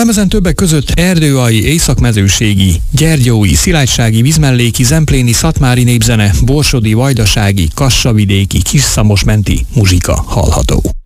lemezen többek között erdőalji, északmezőségi, gyergyói, szilágysági, vízmelléki, zempléni, szatmári népzene, borsodi, vajdasági, kassavidéki, kisszamosmenti muzsika hallható.